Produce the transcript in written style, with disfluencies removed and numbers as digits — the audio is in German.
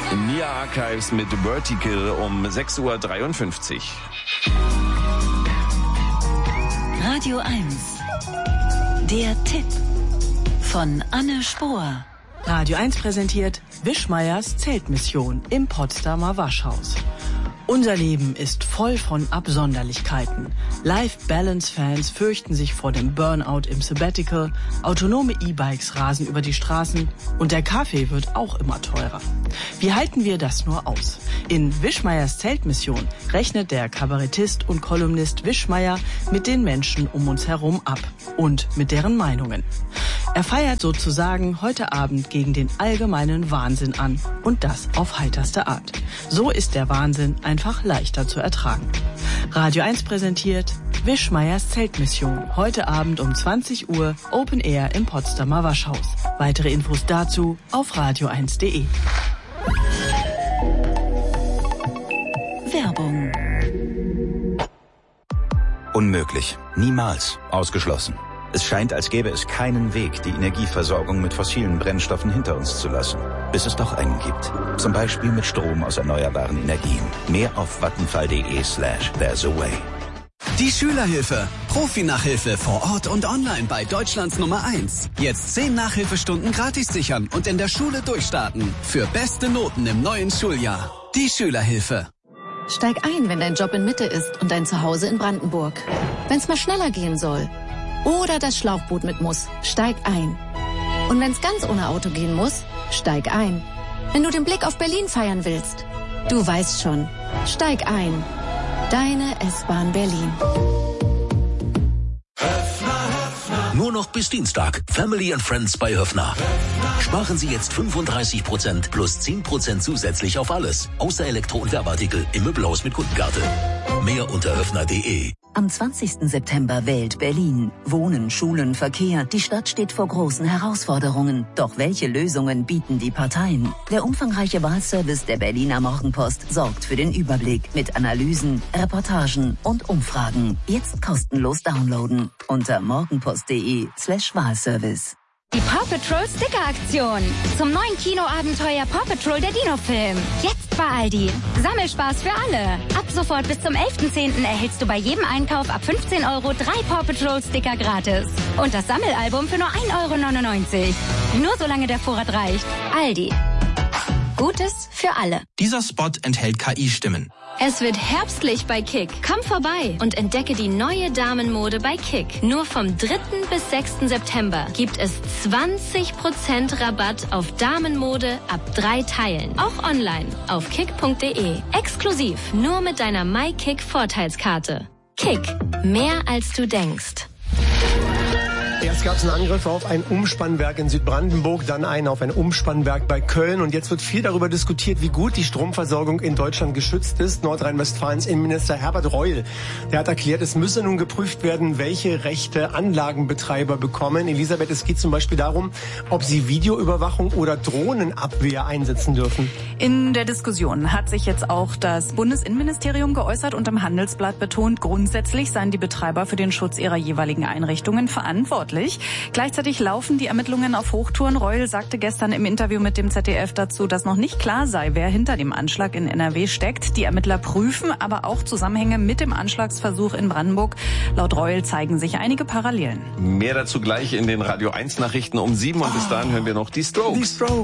Nia Archives mit Vertical um 6:53 Uhr. Radio 1. Der Tipp von Anne Spohr. Radio 1 präsentiert Wischmeiers Zeltmission im Potsdamer Waschhaus. Unser Leben ist voll von Absonderlichkeiten. Life-Balance-Fans fürchten sich vor dem Burnout im Sabbatical, autonome E-Bikes rasen über die Straßen und der Kaffee wird auch immer teurer. Wie halten wir das nur aus? In Wischmeiers Zeltmission rechnet der Kabarettist und Kolumnist Wischmeier mit den Menschen um uns herum ab und mit deren Meinungen. Er feiert sozusagen heute Abend gegen den allgemeinen Wahnsinn an und das auf heiterste Art. So ist der Wahnsinn einfach leichter zu ertragen. Radio 1 präsentiert Wischmeiers Zeltmission. Heute Abend um 20 Uhr Open Air im Potsdamer Waschhaus. Weitere Infos dazu auf radio1.de. Werbung. Unmöglich. Niemals. Ausgeschlossen. Es scheint, als gäbe es keinen Weg, die Energieversorgung mit fossilen Brennstoffen hinter uns zu lassen. Bis es doch einen gibt. Zum Beispiel mit Strom aus erneuerbaren Energien. Mehr auf vattenfall.de/there's a way. Die Schülerhilfe. Profi-Nachhilfe vor Ort und online bei Deutschlands Nummer 1. Jetzt 10 Nachhilfestunden gratis sichern und in der Schule durchstarten. Für beste Noten im neuen Schuljahr. Die Schülerhilfe. Steig ein, wenn dein Job in Mitte ist und dein Zuhause in Brandenburg. Wenn's mal schneller gehen soll. Oder das Schlauchboot mit muss. Steig ein. Und wenn's ganz ohne Auto gehen muss, steig ein. Wenn du den Blick auf Berlin feiern willst, du weißt schon. Steig ein. Deine S-Bahn Berlin. Nur noch bis Dienstag. Family and Friends bei Höffner. Sparen Sie jetzt 35% plus 10% zusätzlich auf alles. Außer Elektro- und Werbeartikel im Möbelhaus mit Kundenkarte. Mehr unter höffner.de. Am 20. September wählt Berlin. Wohnen, Schulen, Verkehr. Die Stadt steht vor großen Herausforderungen. Doch welche Lösungen bieten die Parteien? Der umfangreiche Wahlservice der Berliner Morgenpost sorgt für den Überblick mit Analysen, Reportagen und Umfragen. Jetzt kostenlos downloaden unter morgenpost.de/Wahlservice. Die Paw Patrol Sticker-Aktion. Zum neuen Kinoabenteuer Paw Patrol der Dino-Film. Jetzt bei Aldi. Sammelspaß für alle. Ab sofort bis zum 11.10. erhältst du bei jedem Einkauf ab 15 € 3 Paw Patrol Sticker gratis. Und das Sammelalbum für nur 1,99 €. Nur solange der Vorrat reicht. Aldi. Gutes für alle. Dieser Spot enthält KI-Stimmen. Es wird herbstlich bei Kick. Komm vorbei und entdecke die neue Damenmode bei Kick. Nur vom 3. bis 6. September gibt es 20% Rabatt auf Damenmode ab 3 Teilen. Auch online auf kick.de. Exklusiv nur mit deiner MyKick Vorteilskarte. Kick. Mehr als du denkst. Erst gab es einen Angriff auf ein Umspannwerk in Südbrandenburg, dann einen auf ein Umspannwerk bei Köln. Und jetzt wird viel darüber diskutiert, wie gut die Stromversorgung in Deutschland geschützt ist. Nordrhein-Westfalens Innenminister Herbert Reul, der hat erklärt, es müsse nun geprüft werden, welche Rechte Anlagenbetreiber bekommen. Elisabeth, es geht zum Beispiel darum, ob sie Videoüberwachung oder Drohnenabwehr einsetzen dürfen. In der Diskussion hat sich jetzt auch das Bundesinnenministerium geäußert und im Handelsblatt betont, grundsätzlich seien die Betreiber für den Schutz ihrer jeweiligen Einrichtungen verantwortlich. Gleichzeitig laufen die Ermittlungen auf Hochtouren. Reul sagte gestern im Interview mit dem ZDF dazu, dass noch nicht klar sei, wer hinter dem Anschlag in NRW steckt. Die Ermittler prüfen aber auch Zusammenhänge mit dem Anschlagsversuch in Brandenburg. Laut Reul zeigen sich einige Parallelen. Mehr dazu gleich in den Radio 1 Nachrichten um 7 und bis dahin hören wir noch die Strokes.